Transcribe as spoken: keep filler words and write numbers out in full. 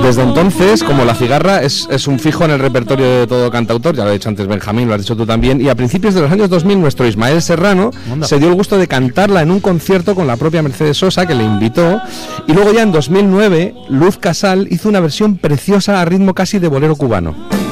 desde entonces, como La Cigarra, es, es un fijo en el repertorio de todo cantautor, ya lo ha dicho antes Benjamín, lo has dicho tú también, y a principios de los años dos mil nuestro Ismael Serrano Onda. se dio el gusto de cantarla en un concierto con la propia Mercedes Sosa, que le invitó, y luego ya en dos mil nueve Luz Casal hizo una versión preciosa a ritmo casi de bolero cubano.